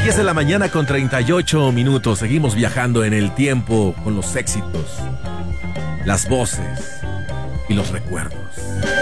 10 de la mañana con 38 minutos. Seguimos viajando en el tiempo con los éxitos, las voces y los recuerdos.